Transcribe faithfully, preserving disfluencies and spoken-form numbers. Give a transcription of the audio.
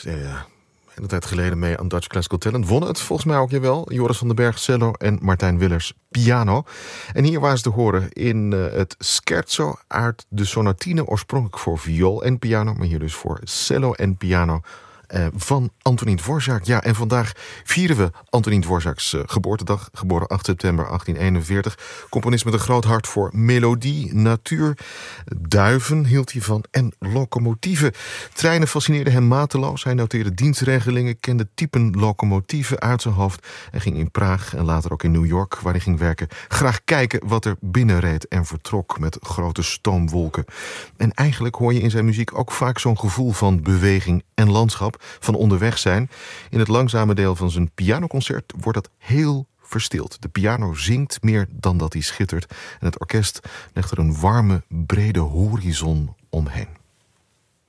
Ja, een tijd geleden mee aan Dutch Classical Talent. Wonnen het volgens mij ook, jawel. Joris van den Berg, cello en Martijn Willers, piano. En hier waren ze te horen in uh, het scherzo uit de sonatine, oorspronkelijk voor viool en piano, maar hier dus voor cello en piano. Uh, van Antonín Dvořák. Ja, en vandaag vieren we Antonín Dvořák's uh, geboortedag. Geboren acht september achttien eenenveertig. Componist met een groot hart voor melodie, natuur. Duiven hield hij van en locomotieven. Treinen fascineerden hem mateloos. Hij noteerde dienstregelingen, kende typen locomotieven uit zijn hoofd en ging in Praag en later ook in New York, waar hij ging werken, graag kijken wat er binnenreed en vertrok met grote stoomwolken. En eigenlijk hoor je in zijn muziek ook vaak zo'n gevoel van beweging en landschap, van onderweg zijn. In het langzame deel van zijn pianoconcert wordt dat heel verstild. De piano zingt meer dan dat hij schittert en het orkest legt er een warme, brede horizon omheen.